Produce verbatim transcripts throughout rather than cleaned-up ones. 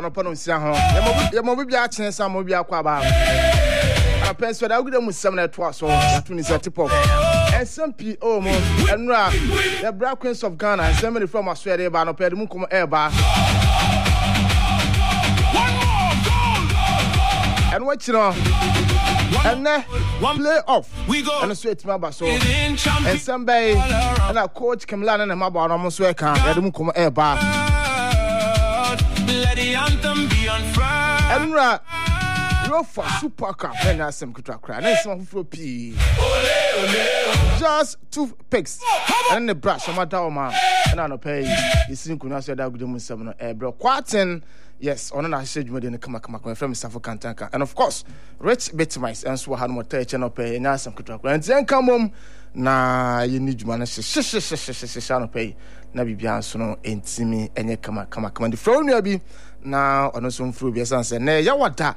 no pano sia ho ye mo bibia chen sa mo bia kwa ba a penso da gude mu sem na to so ya to ni set pop S M P O mo enra the Black Queens of Ghana and somebody from Australia ba no pede mu kom e ba and what you know and then play off and so it ma so and somebody and a coach Kamlan and ma ba no so e kan ya mu kom e ba let the anthem be on fire enra you for super cup and asem kutra cry na some for p just two picks and the brush on my down man and I no pay you see kuna so da gudu mu sem no e bro quarten yes on na schedule de kama kama kama from Safo Kantanka and of course Rich Bitmice and so had more touch no pay na asem kutra cry and then come home na you need man she she she she she no pay na bibia so no entimi enye kama kama kama the flow no bi na ono so mfru bi san say na ya wada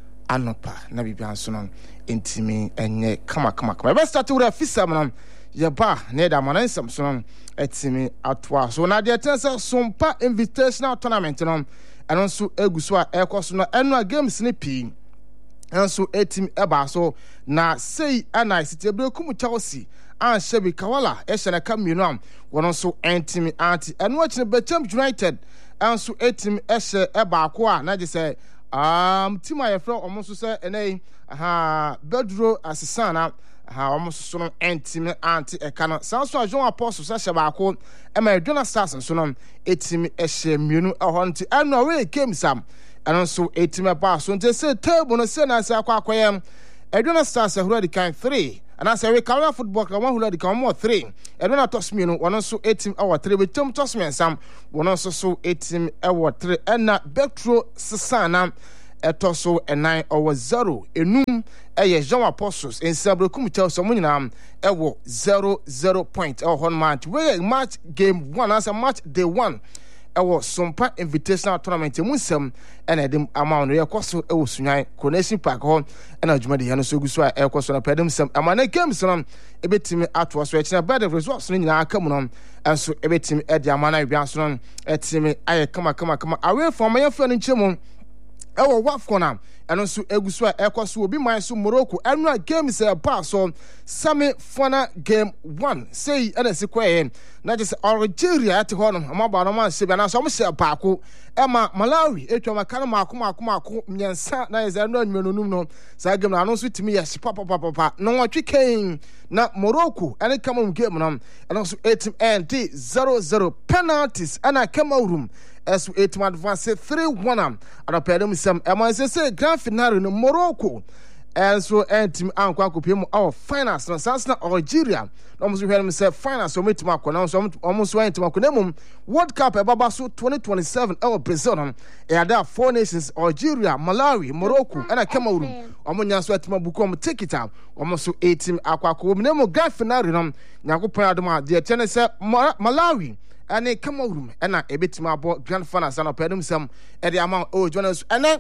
anopa na bibia so no entimi enye kama kama kama be start with afisa man ya ba na da man nsam so no etimi atwa so na de tense sompa invitational tournament no eno so eguso a ekoso no eno games ni pi enso etim eba so na sei ana sitebre kum Chelsea an shebi Kawala e hye na kamienu am wono so entimi anti eno akine Beckham United enso etim e hye eba ko a na je say um team aye from omonso say enai aha Bedro Asisana ha omonso so no entimi anti e kana sanso ajon apostle say hye ba ko e ma Edwana Stars so no etimi e hye mienu e ho nti eno we game sam eno so etimi ba so nti say table no say na say akwa akoyem Edwana Stars ehuro di kan three and I say we Kawala Football Club one who di kan more three Edwana Tosmi no one so eighteen hour three we Tom Tosmi sam one so so eighteen hour three and na Betro Sisana eto so nine hour zero enum eye Jean Apostles in Sabrekum Chelsea mo nyina e wo zero zero point e hon match we match game one as a match day one ewo sompa invitational tournament mu nsem ena dem amount no yekoso ewo sunwan connection park ho ena adwuma de yano so guso a yekoso na pedem nsem amana games no ebetimi atwo so ekina bad results no nyina aka mu no enso ebetimi e de amana bia so no etimi aye kama kama kama away from my friend nchemu ewo wafkona eno so eguso a ekoso obi man so Morocco enu games e ba so semi final game one say ena sikwaye na just Algeria at ho no amaba no man se bia na so mo se ba ko ema Malawi etwa makana mako mako mako myensa na yeza no anwenonum no sa game na no so timi yes papa papa papa no watwe ken na Morocco ene kama game no eno so eight and zero zero penalties ana Cameroon as eight man advance three one and a pedem some among say grand finale no Morocco and so team ankwa kopiem our finals no sansa Algeria no mo so hwere me say finals so metima akona so almost went to akonamum World Cup e baba so twenty twenty-seven our Brazil no e ada four nations Algeria Malawi Morocco and Cameroon omonya so atima bukom take it out almost so eight team akwa ko nemo grand finale no nyakopon adoma de tene say Malawi ane Cameroon ena ebetima abo grand finals na pedum sam e de amount o jonas ene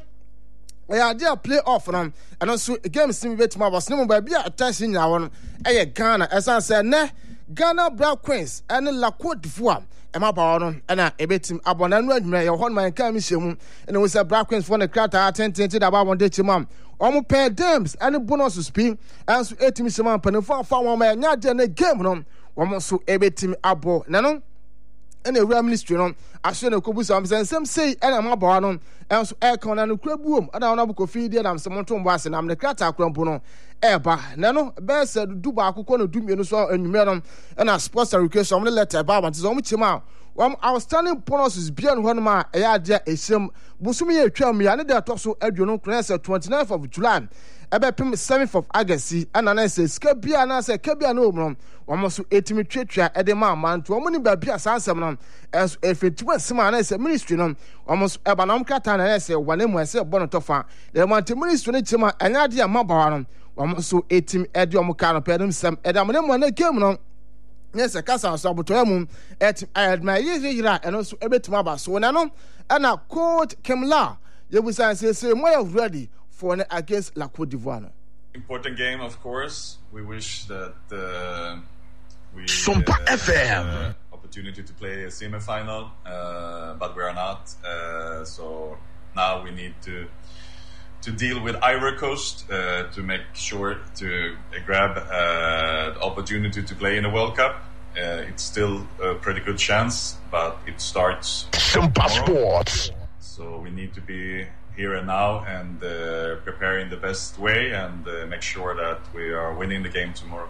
ya dia play off no and also game sim betima was no ba bia attention nya won e Ghana esan say ne Ghana Black Queens ene La Côte d'Ivoire e ma ba no ena ebetim abo na no adwuma ye hon man kan mi hyemu ene we say Black Queens for the crata attention da ba won de chimam omo pay games ene bonus spin and so eighty chimam panfo fa won ma nya de na game no omo so ebetim abo na no ene ewura ministry no ahwe na kobusa am sensem sei ena mabawa no enso e kan na no krabuom ana ona bu kofi dia na msem ntombo ase na me krata akrampo no eba na no be se du ba akoko no dumie no so anwume no ena sports education am letter ba am so mo chima wam outstanding bonuses bia no ma e ya dia esem busumi ye twam ya ne da to so aduonu kronese twenty-ninth of July ebe pim seventh of August ana na se ska bia na se ka bia no omro wam so etimi twetwa e de ma manto wam ni ba bia sansem no enso efetiwa sima na se ministry no wam so eba na mkata na se wane mu se bono tofa de mante ministry ni chima anya de amabawa no wam so etimi e de omka no pedem sem e da mo mu na game no yes kasa so abotoya mu et adma yira eno so ebetima ba so na no ana coach Kemla yebusan say say mo you ready for an against La Côte d'Ivoire. Important game, of course. We wish that uh, we Sompa uh, F M have an opportunity to play a semi-final, uh, but we are not. Uh, so now we need to to deal with Ivory Coast uh, to make sure to uh, grab uh, the opportunity to play in the World Cup. Uh, it's still a pretty good chance, but it starts Simba Sports. So we need to be here and now and uh, prepare in the best way and uh, make sure that we are winning the game tomorrow.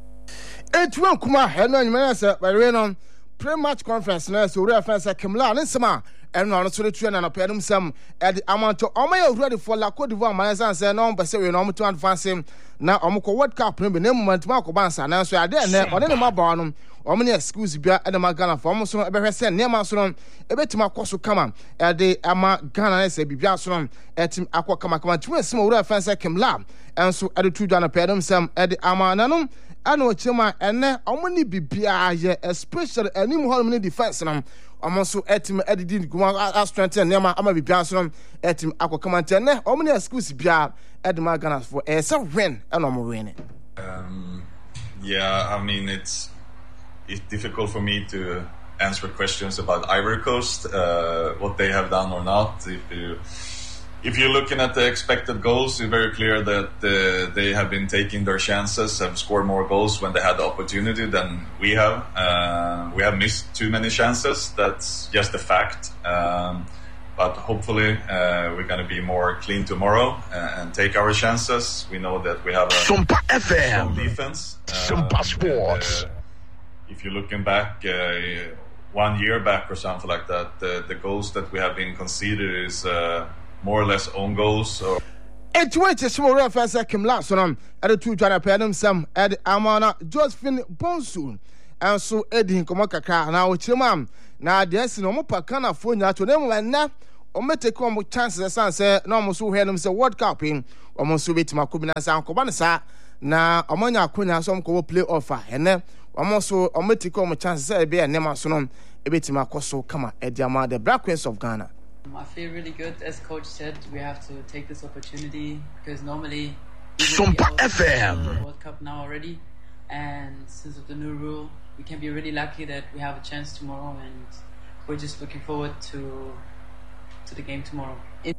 It won't come out. No, you may say, but we're on pre-match conference. No, so we're friends like Kimla and Sama. And on the train and a pair them some at the amount of Omay ready for La Cote d'Ivoire. My son said, no, but say we're not to advance him. Now, Omoko World Cup, maybe name moment Marco Bansa. Now, so I didn't or any more barnum. Or many excuse be at the Magana for almost ever said near Mason, a bit to my course come on at the Ama Ghana, say, Bibiason, at him Aqua Kamakaman, two small reference like him lab. And so at the two down a pair them some at the Ama Nanum. I know Chima and then only be Bia, especially a new harmony defense. And I'm also at him at the Guma strength and Nema, I'm a Bibiason at him Aqua Kamantene, or many excuse Bia at the Maganas for a so win and I'm winning. Um, yeah, I mean, it's. It's difficult for me to answer questions about Ivory Coast, uh, what they have done or not. If you if you're looking at the expected goals, it's very clear that uh, they have been taking their chances, have scored more goals when they had the opportunity than we have. Uh, we have missed too many chances. That's just a fact. Um, but hopefully uh, we're going to be more clean tomorrow and, and take our chances. We know that we have a strong defense. Uh, Simba Sports. And, uh, If you're looking back uh, one year back or something like that, the, the goals that we have been conceded is uh, more or less own goals. Or It's way to small reference like him last one at the two trying to pay them some at Amana Josephine Bonsu. And so Eddie Komaka now with your mom. Now there's no more Pakana phone to them when now or may take one with chances and say no almost who heard them say World Cup in almost to be to my Kubina San Kobanasa. Now Amana Kuna some co play offer and then I'm also a medical chance to be a name of Sonom, a bit my coso, come at Diama, the Black Queens of Ghana. I feel really good. As coach said, we have to take this opportunity because normally Simba F M World Cup now already, and since of the new rule, we can be really lucky that we have a chance tomorrow, and we're just looking forward to to the game tomorrow. In-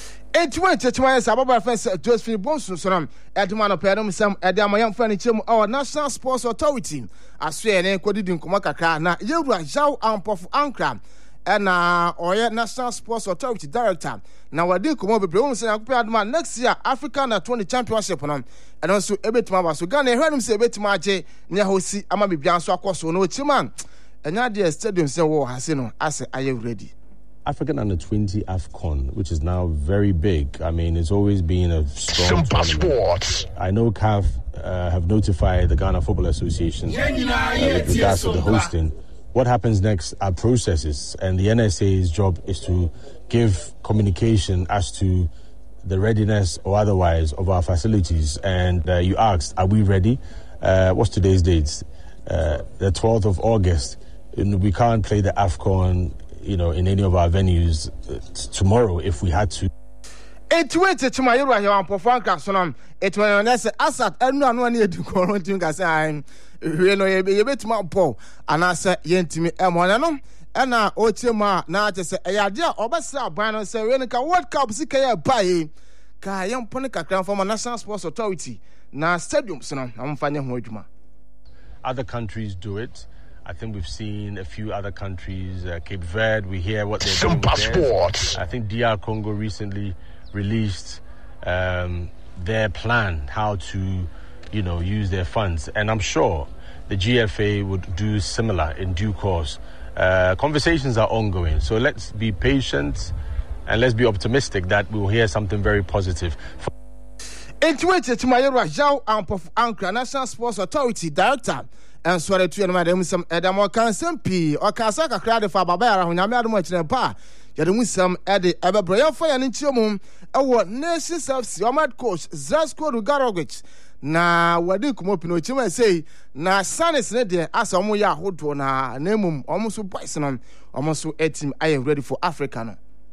It went to my Sababa friends, Josephine Bonson, Edman of Pedum, some Edamayan Furniture, our National Sports Authority. I swear, and Cody in Komaka, now you are Zhao and Pof Ankra, and uh, or National Sports Authority Director. Now I did come over Bronze and Padman next year, African twenty Championship on, and also a bit Mama. So Ghana heard him say a bit Maje, Niahosi, Amabi Bianso, Cosso, no Chiman. And now the stadium say, oh, Hasino, I say, are you ready? African under twenty AFCON, which is now very big. I mean, it's always been a strong Simba Sports. I know C A F uh, have notified the Ghana Football Association uh, with regards to the hosting. What happens next are processes, and the N S A's job is to give communication as to the readiness or otherwise of our facilities. And uh, you asked, are we ready? Uh, what's today's date? Uh, the twelfth of August. We can't play the AFCON, you know, in any of our venues uh, t- tomorrow if we had to. It went to my Yura for Frank. It when I said, Assad, and no one near to quarantine. I say, you know, you bet my Paul, and I said, Yentimi, and one of them, and now, Ochima, now to say, a idea, or Bassa, Brandon, say, Renica, what cup, Sikaya, buy, Kayam Ponica Crown from a National Sports Authority. Now, stadium, son, I'm finding Hojuma. Other countries do it. I think we've seen a few other countries, uh, Cape Verde, we hear what they're doing with theirs. I think D R Congo recently released um, their plan, how to, you know, use their funds. And I'm sure the G F A would do similar in due course. Uh, conversations are ongoing, so let's be patient and let's be optimistic that we'll hear something very positive. It went to my Zhao and Pof Ankra, National Sports Authority Director. And so the two of them some Edamo can sempi or Kasaka crowd for Babara when I'm not much in a bar. Yet some Eddie Eberbrayan for an inchum, our nation self, Siomad coach, Zasko Rugarovic. Now, what do you come up in which you may say, now, son is not there as a moya hood to na name almost to Bison, almost to eight him. I am ready for African.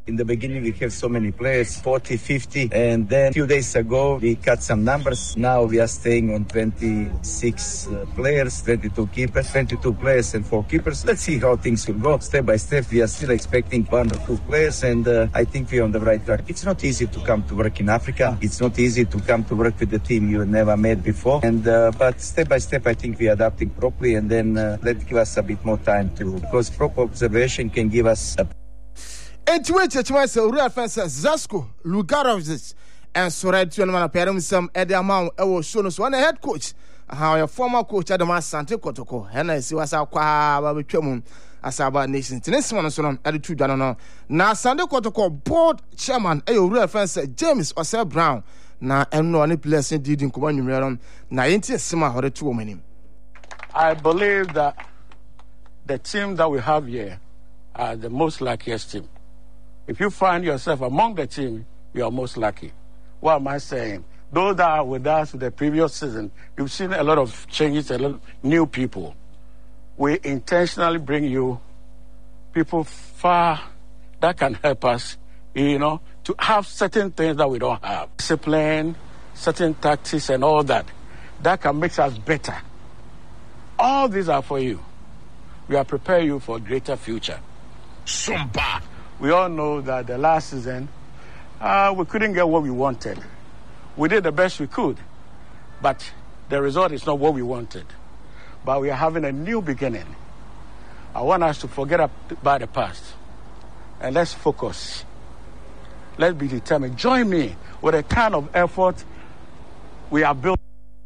In the beginning, we have so many players, forty, fifty, and then a few days ago, we cut some numbers. Now we are staying on twenty-six uh, players, twenty-two keepers, twenty-two players and four keepers. Let's see how things will go. Step by step, we are still expecting one or two players, and uh, I think we are on the right track. It's not easy to come to work in Africa. It's not easy to come to work with the team you never met before. And uh, but step by step, I think we are adapting properly, and then uh, let's give us a bit more time to, because proper observation can give us a Enti we chechima se Uriel fence Zasko Lugarovic and Sored to man appearing some Eddie Amount ewo show no so one head coach how your former coach Adama Sante Kotoko and I see was our kwa betwem asaba nation this one so no ade two dano no na Sante Kotoko board chairman e Uriel fence James Osel Brown na enno ne blessing did in kuma nwumeron na yenti sima hore to womanim. I believe that the team that we have here are the most luckiest team. If you find yourself among the team, you are most lucky. What am I saying? Those that are with us the previous season, you've seen a lot of changes, a lot of new people. We intentionally bring you people far that can help us, you know, to have certain things that we don't have. Discipline, certain tactics and all that. That can make us better. All these are for you. We are preparing you for a greater future. Sumba. We all know that the last season, uh, we couldn't get what we wanted. We did the best we could, but the result is not what we wanted. But we are having a new beginning. I want us to forget about the past, and let's focus. Let's be determined. Join me with a kind of effort we are building.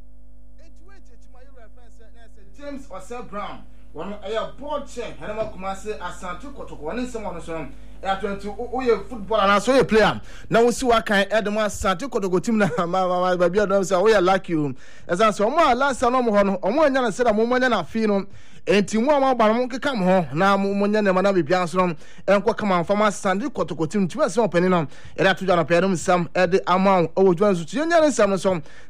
James Osel Brown, one a board chair, Hanama Kumasi, Asante Kotoko, one in someone so at twenty oh football and I saw a player. Now we see what kind Edema Sante Kotoko team na my baby don't say we are like you. As I saw more last no more or more than said a moment and a fino. And Timwa Bamonke come home now Munya Manabi Bianson and what come on from us Sante Kotoko team to us opening on. And after John Pedum some at the amount of Jones to Union Samson.